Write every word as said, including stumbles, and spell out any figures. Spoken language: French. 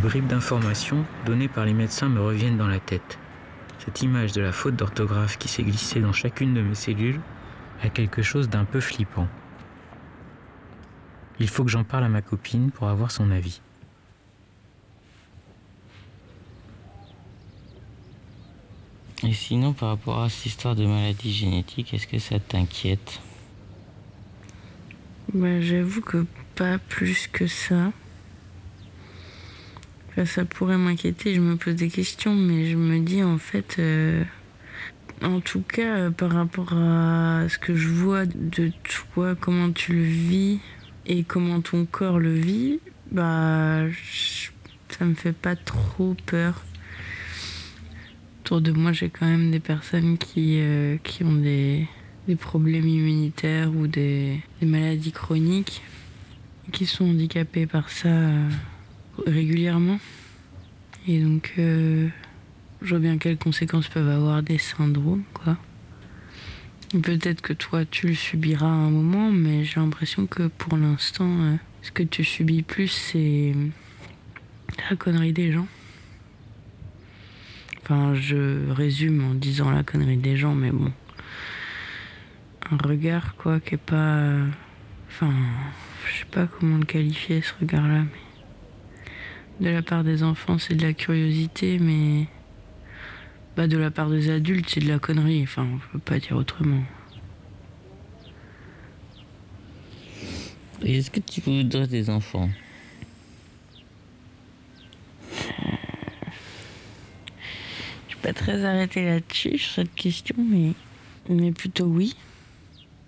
bribes d'informations données par les médecins me reviennent dans la tête. Cette image de la faute d'orthographe qui s'est glissée dans chacune de mes cellules a quelque chose d'un peu flippant. Il faut que j'en parle à ma copine pour avoir son avis. Et sinon, par rapport à cette histoire de maladie génétique, est-ce que ça t'inquiète ? Bah, j'avoue que pas plus que ça. Enfin, ça pourrait m'inquiéter, je me pose des questions, mais je me dis en fait, euh, en tout cas, euh, par rapport à ce que je vois de toi, comment tu le vis et comment ton corps le vit, bah, je, ça me fait pas trop peur. Autour de moi, j'ai quand même des personnes qui, euh, qui ont des, des problèmes immunitaires ou des, des maladies chroniques, qui sont handicapées par ça euh, régulièrement. Et donc, euh, je vois bien quelles conséquences peuvent avoir des syndromes, quoi. Peut-être que toi, tu le subiras à un moment, mais j'ai l'impression que pour l'instant, euh, ce que tu subis plus, c'est la connerie des gens. Enfin, je résume en disant la connerie des gens, mais bon. Un regard, quoi, qui est pas... Enfin, je sais pas comment le qualifier, ce regard-là, mais... De la part des enfants, c'est de la curiosité, mais... Bah, de la part des adultes, c'est de la connerie. Enfin, on peut pas dire autrement. Et est-ce que tu voudrais des enfants ? Je suis pas très arrêtée là-dessus, sur cette question, mais... Mais plutôt oui.